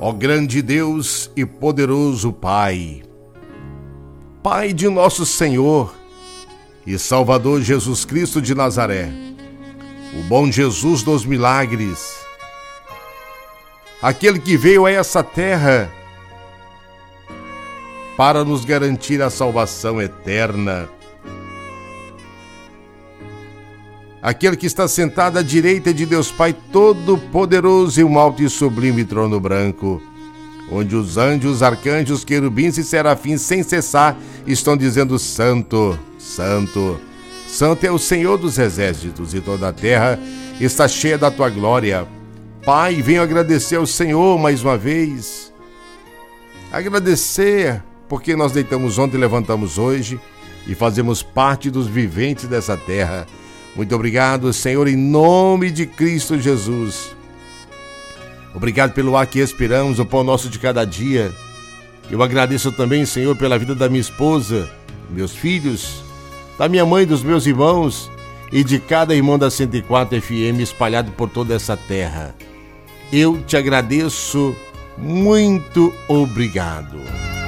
Ó grande Deus e poderoso Pai, Pai de nosso Senhor e Salvador Jesus Cristo de Nazaré, o bom Jesus dos milagres, aquele que veio a essa terra para nos garantir a salvação eterna, aquele que está sentado à direita de Deus Pai Todo-Poderoso e um alto e sublime trono branco, onde os anjos, arcanjos, querubins e serafins sem cessar estão dizendo: Santo, Santo, Santo é o Senhor dos exércitos, e toda a terra está cheia da tua glória. Pai, venho agradecer ao Senhor mais uma vez, agradecer porque nós deitamos ontem e levantamos hoje e fazemos parte dos viventes dessa terra. Muito obrigado, Senhor, em nome de Cristo Jesus. Obrigado pelo ar que respiramos, o pão nosso de cada dia. Eu agradeço também, Senhor, pela vida da minha esposa, meus filhos, da minha mãe, dos meus irmãos e de cada irmão da 104 FM espalhado por toda essa terra. Eu te agradeço, muito obrigado.